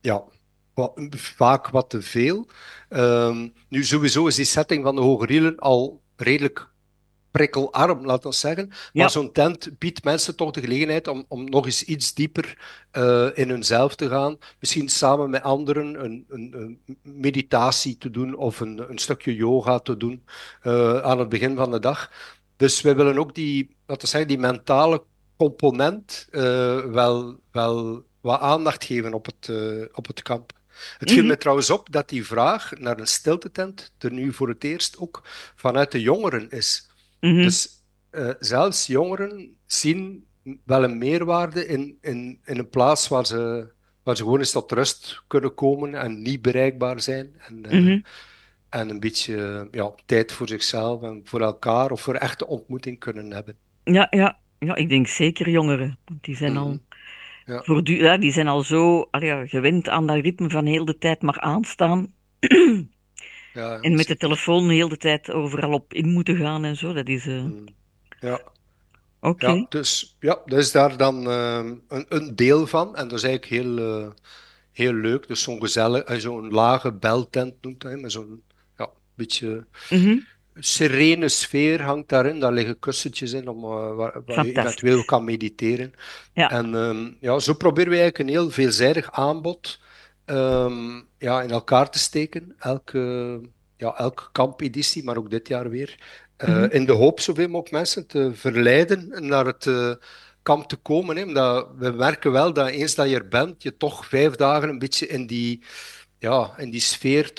Ja, vaak wat te veel. Nu, sowieso is die setting van de Hoge Rielen al redelijk prikkelarm, laten we zeggen. Maar Ja. zo'n tent biedt mensen toch de gelegenheid om nog eens iets dieper in hunzelf te gaan. Misschien samen met anderen een meditatie te doen of een stukje yoga te doen aan het begin van de dag. Dus wij willen ook die, laten we zeggen, die mentale component wel wat aandacht geven op het kamp. Het viel Mhm, me trouwens op dat die vraag naar een stiltetent er nu voor het eerst ook vanuit de jongeren is. mhm. Dus zelfs jongeren zien wel een meerwaarde in een plaats waar ze gewoon eens tot rust kunnen komen en niet bereikbaar zijn. Mhm. En een beetje ja, tijd voor zichzelf en voor elkaar of voor echte ontmoeting kunnen hebben. Ja, ja. Ja, ik denk zeker jongeren. Want die zijn Mhm. al Ja, ja, die zijn al zo ja, gewend aan dat ritme van heel de tijd maar aanstaan. ja, En met de zeker. telefoon heel de tijd overal op in moeten gaan en zo. Dat is Mhm. Ja. oké. Ja, dus ja, dat is daar dan een deel van. En dat is eigenlijk heel leuk. Dus zo'n gezellig, zo'n lage beltent noemt hij, met zo'n ja, beetje Mhm. serene sfeer hangt daarin. Daar liggen kussentjes in om, waar je eventueel Fantastisch. kan mediteren. Ja. En ja, zo proberen we eigenlijk een heel veelzijdig aanbod ja, in elkaar te steken. Elke kampeditie, maar ook dit jaar weer. Mhm. In de hoop zoveel mogelijk mensen te verleiden naar het kamp te komen. Hè. Omdat we merken wel dat eens dat je er bent, je toch 5 dagen een beetje in die sfeer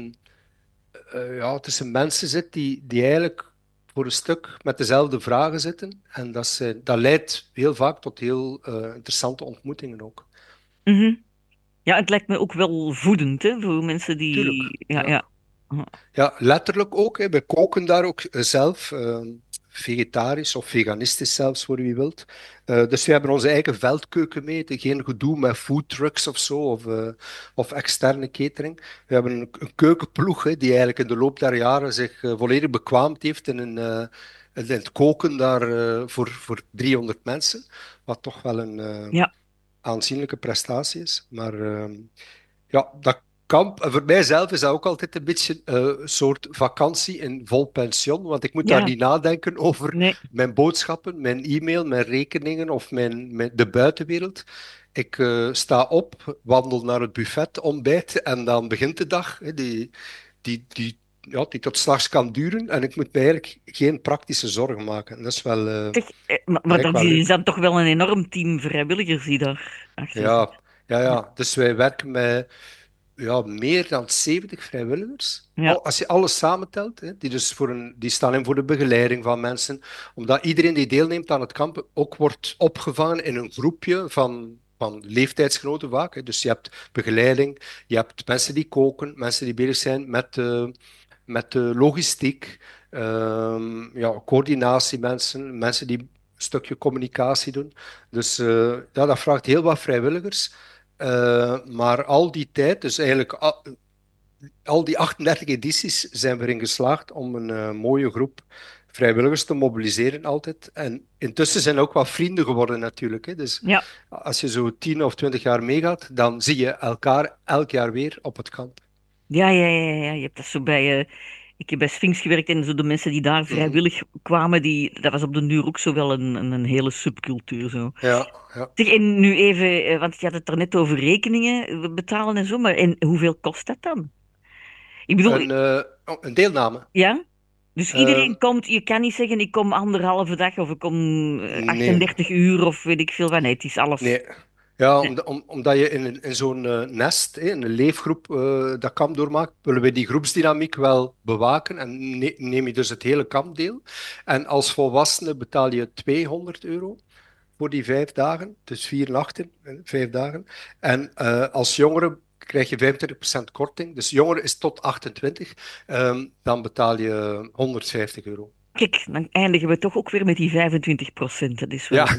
tussen mensen zit die eigenlijk voor een stuk met dezelfde vragen zitten. En dat leidt heel vaak tot heel interessante ontmoetingen ook. Mhm. Ja, het lijkt me ook wel voedend, hè, voor mensen Tuurlijk, die... Ja, ja. ja. Ja, letterlijk ook. Hè. We koken daar ook zelf, vegetarisch of veganistisch zelfs, voor wie wilt. Dus we hebben onze eigen veldkeuken mee. Geen gedoe met foodtrucks of zo, of externe catering. We hebben een keukenploeg hè, die eigenlijk in de loop der jaren zich volledig bekwaamd heeft in het koken daar voor 300 mensen. Wat toch wel een Ja. aanzienlijke prestatie is. Maar ja, dat kamp, en voor mijzelf is dat ook altijd een beetje een soort vakantie in vol pension, want ik moet daar Ja. niet nadenken over Nee. mijn boodschappen, mijn e-mail, mijn rekeningen of de buitenwereld. Ik sta op, wandel naar het buffet, ontbijt en dan begint de dag, hè, die tot s'nachts kan duren en ik moet me eigenlijk geen praktische zorgen maken. Dat is wel Zeg, maar eigenlijk dat wel is leuk. dan toch wel een enorm team vrijwilligers die daar achter zit. Ja, ja, Ja. ja. Dus wij werken met meer dan 70 vrijwilligers. Ja. Als je alles samentelt, hè, die staan in voor de begeleiding van mensen. Omdat iedereen die deelneemt aan het kamp ook wordt opgevangen in een groepje van leeftijdsgenoten vaak. Hè. Dus je hebt begeleiding, je hebt mensen die koken, mensen die bezig zijn met de logistiek, ja, coördinatiemensen, mensen die een stukje communicatie doen. Dus ja, dat vraagt heel wat vrijwilligers. Maar al die tijd, dus eigenlijk al die 38 edities, zijn we erin geslaagd om een mooie groep vrijwilligers te mobiliseren altijd. En intussen zijn er ook wat vrienden geworden natuurlijk. Hè. Dus Ja. als je zo 10 of 20 jaar meegaat, dan zie je elkaar elk jaar weer op het kamp. Ja, ja, ja, ja. Je hebt dat zo bij... ik heb bij Sphinx gewerkt en zo de mensen die daar Mhm. vrijwillig kwamen, dat was op den duur ook zo wel een hele subcultuur zo. Ja, ja. Zeg, en nu even, want je had het er net over rekeningen betalen en zo, maar en hoeveel kost dat dan? Ik bedoel, Een deelname. ja? Dus iedereen Ehm, komt, je kan niet zeggen ik kom anderhalve dag of ik kom nee, 38 uur of weet ik veel wat. Nee, het is alles. nee. Ja, Nee. omdat je in zo'n nest, in een leefgroep, dat kamp doormaakt, willen we die groepsdynamiek wel bewaken en neem je dus het hele kampdeel. En als volwassene betaal je €200 voor die 5 dagen, dus 4 nachten, 5 dagen. En als jongere krijg je 25% korting. Dus jongere is tot 28, dan betaal je €150. Kijk, dan eindigen we toch ook weer met die 25%. Dat is Ja, wel...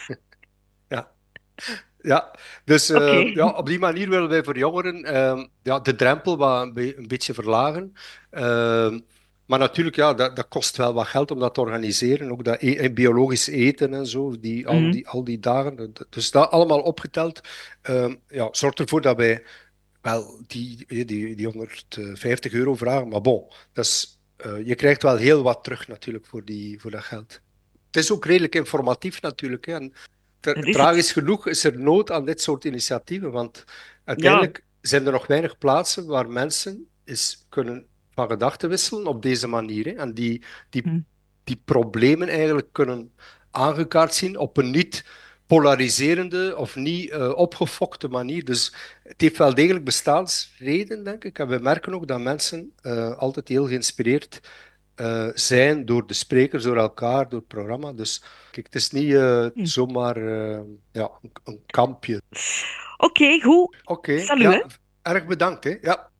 ja. Ja, dus Oké. ja, op die manier willen wij voor jongeren ja, de drempel een beetje verlagen. Ehm, Maar natuurlijk, ja, dat kost wel wat geld om dat te organiseren. Ook dat biologisch eten en zo, Mhm. al die dagen. Dus dat allemaal opgeteld, ja, zorgt ervoor dat wij wel die 150 euro vragen. Maar bon, je krijgt wel heel wat terug natuurlijk voor dat geld. Het is ook redelijk informatief natuurlijk. Hè. En Dat is het. tragisch genoeg is er nood aan dit soort initiatieven, want Ja. uiteindelijk zijn er nog weinig plaatsen waar mensen eens kunnen van gedachten wisselen op deze manier. Hè. En die, Hm. die problemen eigenlijk kunnen aangekaart zien op een niet polariserende of niet opgefokte manier. Dus het heeft wel degelijk bestaansreden, denk ik. En we merken ook dat mensen altijd heel geïnspireerd zijn door de sprekers, door elkaar, door het programma. Dus kijk, het is niet Hm. zomaar ja, een kampje. Oké, goed. Oké, Salut, ja, hè. erg bedankt. Hè. Ja.